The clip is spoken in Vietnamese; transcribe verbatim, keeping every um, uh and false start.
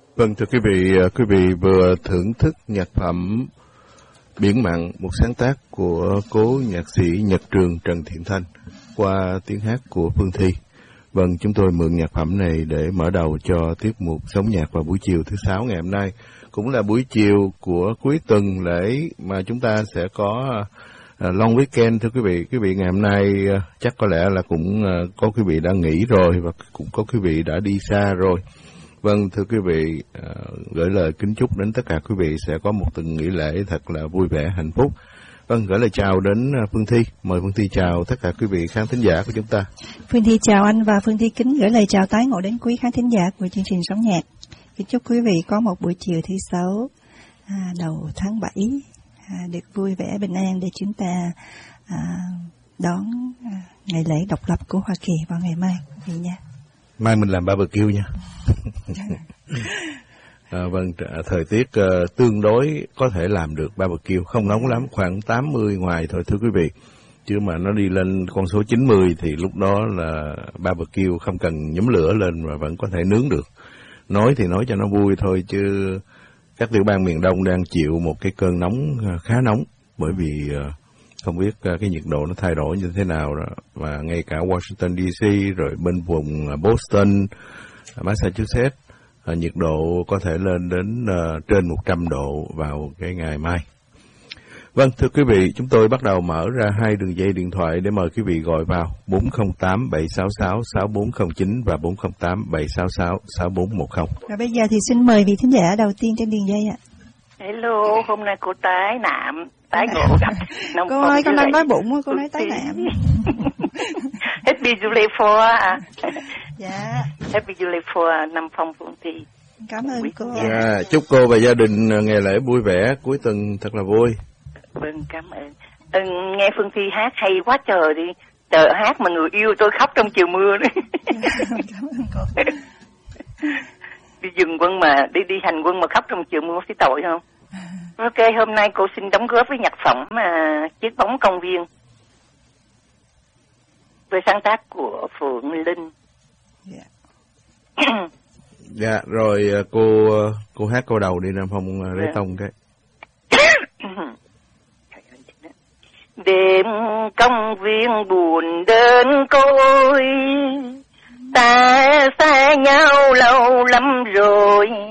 Vâng, thưa quý vị, quý vị vừa thưởng thức nhạc phẩm Biển Mặn, một sáng tác của cố nhạc sĩ Nhật Trường Trần Thiện Thanh qua tiếng hát của Phương Thi. Vâng, chúng tôi mượn nhạc phẩm này để mở đầu cho tiết mục Sống Nhạc vào buổi chiều thứ sáu ngày hôm nay. Cũng là buổi chiều của cuối tuần lễ mà chúng ta sẽ có uh, long weekend. Thưa quý vị, quý vị ngày hôm nay uh, chắc có lẽ là cũng uh, có quý vị đã nghỉ rồi và cũng có quý vị đã đi xa rồi. Vâng, thưa quý vị, uh, gửi lời kính chúc đến tất cả quý vị sẽ có một tuần nghỉ lễ thật là vui vẻ, hạnh phúc. Vâng, gửi lời chào đến Phương Thi. Mời Phương Thi chào tất cả quý vị khán thính giả của chúng ta. Phương Thi chào anh và Phương Thi kính gửi lời chào tái ngộ đến quý khán thính giả của chương trình Sống Nhạc. Kính chúc quý vị có một buổi chiều thứ sáu à, đầu tháng bảy à, được vui vẻ bình an để chúng ta à, đón à, ngày lễ độc lập của Hoa Kỳ vào ngày mai quý vị nha. Mai mình làm barbecue nha. À, vâng, thời tiết uh, tương đối có thể làm được barbecue, không nóng lắm, khoảng tám mươi ngoài thôi thưa quý vị. Chứ mà nó đi lên con số chín mươi thì lúc đó là barbecue không cần nhóm lửa lên mà vẫn có thể nướng được. Nói thì nói cho nó vui thôi chứ các tiểu bang miền Đông đang chịu một cái cơn nóng khá nóng bởi vì uh, không biết uh, cái nhiệt độ nó thay đổi như thế nào đó. Và ngay cả Washington đê xê rồi bên vùng Boston, Massachusetts, À, nhiệt độ có thể lên đến uh, trên một trăm độ vào cái ngày mai. Vâng, thưa quý vị, chúng tôi bắt đầu mở ra hai đường dây điện thoại để mời quý vị gọi vào bốn không tám bảy sáu sáu sáu bốn không chín và bốn không tám bảy sáu sáu sáu bốn một không. Và bây giờ thì xin mời vị thính giả đầu tiên trên đường dây ạ. Hello, hôm nay cô tái nạm, tái ngộ gặp. Cô ơi, con đang đói bụng, cô nói tái nạm. Happy July fourth à. Dạ. Happy July fourth, năm Phong Phương Thi. Cảm ơn cô. Dạ, chúc cô và gia đình ngày lễ vui vẻ, cuối tuần thật là vui. Vâng, cảm ơn. Ừ, nghe Phương Thi hát hay quá trời đi. Trời hát mà người yêu tôi khóc trong chiều mưa đấy. Cảm ơn cô. Đi dừng quân mà, đi đi hành quân mà khóc trong chiều mưa có tội không? Ok, hôm nay cô xin đóng góp với nhạc phẩm mà Chiếc bóng công viên. Với sáng tác của Phượng Linh. Dạ. Dạ, rồi cô cô hát câu đầu đi Nam Phong Rế yeah. Tông cái. Đêm công viên buồn đơn côi, ta xa nhau lâu lắm rồi,